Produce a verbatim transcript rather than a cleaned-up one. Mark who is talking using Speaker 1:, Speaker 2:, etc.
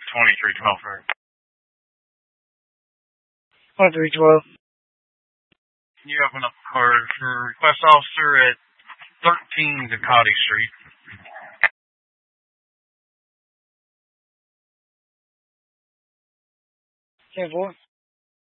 Speaker 1: twenty-three twelve, sir.
Speaker 2: twenty-three twelve.
Speaker 1: Can you open up the card for request officer at thirteen Ducati Street?
Speaker 2: ten four.